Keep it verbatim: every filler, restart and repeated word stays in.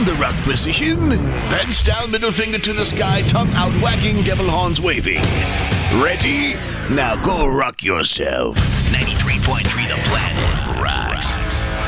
the rock position. Pants down, middle finger to the sky, tongue out wagging, devil horns waving. Ready? Now go rock yourself. ninety-three point three The Planet rocks.